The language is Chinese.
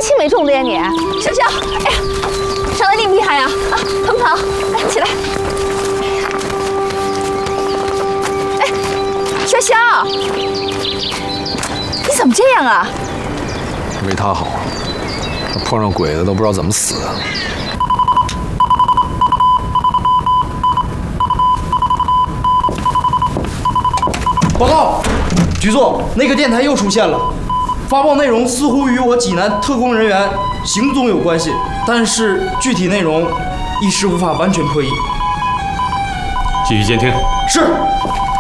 轻没重的呀你？小小，哎呀，伤得厉不厉害呀？啊，疼不疼？来，起来。哎，小小，你怎么这样啊？ 没他好，碰上鬼子都不知道怎么死的。 报告，局座，那个电台又出现了，发报内容似乎与我济南特工人员行踪有关系，但是具体内容一时无法完全破译。 继续监听。 是。